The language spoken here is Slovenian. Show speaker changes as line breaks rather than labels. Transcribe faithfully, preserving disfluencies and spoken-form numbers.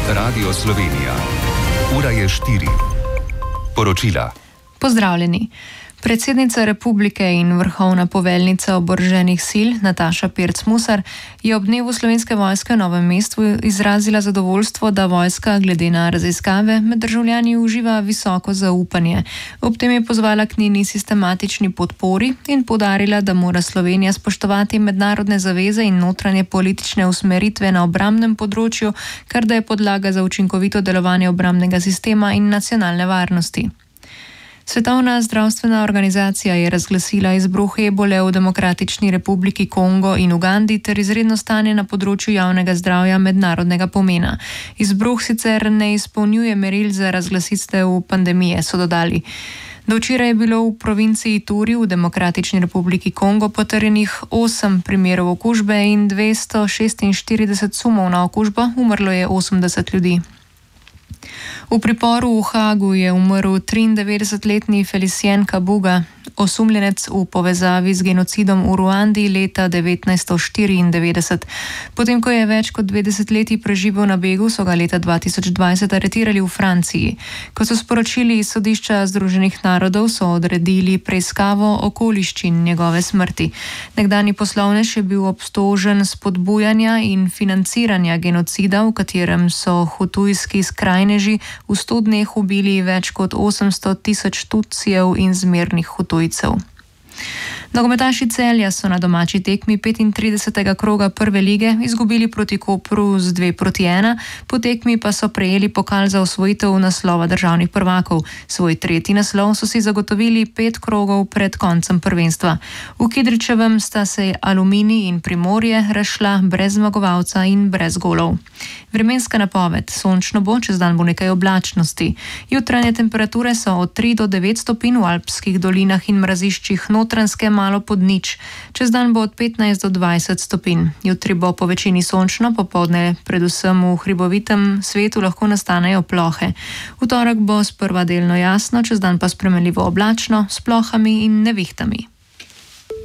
Radio Slovenija. Ura je štiri. Poročila.
Pozdravljeni. Predsednica republike in vrhovna poveljnica oboroženih sil Nataša Pirc Musar je ob dnevu Slovenske vojske v Novem mestu izrazila zadovoljstvo, da vojska glede na raziskave med državljani uživa visoko zaupanje. Ob tem je pozvala k njeni sistematični podpori in poudarila, da mora Slovenija spoštovati mednarodne zaveze in notranje politične usmeritve na obrambnem področju, kar da je podlaga za učinkovito delovanje obrambnega sistema in nacionalne varnosti. Svetovna zdravstvena organizacija je razglasila izbruh ebole v Demokratični republiki Kongo in Ugandi ter izredno stanje na področju javnega zdravja mednarodnega pomena. Izbruh sicer ne izpolnjuje meril za razglasitev pandemije, so dodali. Do včeraj je bilo v provinciji Ituri v Demokratični republiki Kongo potrjenih osem primerov okužbe in dvesto šestinštirideset sumov na okužbo, umrlo je osemdeset ljudi. V priporu v Hagu je umrl triindevetdesetletni Felicien Kabuga, osumljenec v povezavi z genocidom v Ruandi leta devetnajststo štiriindevetdeset. Potem, ko je več kot dve desetletji preživel na begu, so ga leta dva tisoč dvajset aretirali v Franciji. Kot so sporočili iz sodišča Združenih narodov, so odredili preiskavo okoliščin njegove smrti. Nekdanji poslovnež je bil obtožen spodbujanja in financiranja genocida, v katerem so hutujski skrajneži v sto dneh ubili več kot osemsto tisoč Tutsijev in zmernih hutujcev. Nogometaši Celja so na domači tekmi petintridesetega kroga prve lige izgubili proti Kopru z dve proti ena, po tekmi pa so prejeli pokal za osvojitev naslova državnih prvakov. Svoj tretji naslov so si zagotovili pet krogov pred koncem prvenstva. V Kidričevem sta se Aluminij in Primorje razšla brez zmagovalca in brez golov. Vremenska napoved. Sončno bo, čez dan bo nekaj oblačnosti. Jutranje temperature so od tri do devet stopinj v alpskih dolinah in mraziščih Notranjske, malo pod nič. Čez dan bo od petnajst do dvajset stopinj. Jutri bo po večini sončno, popoldne predvsem v hribovitem svetu lahko nastanejo plohe. V torek bo sprva delno jasno, čez dan pa spremenljivo oblačno s plohami in nevihtami.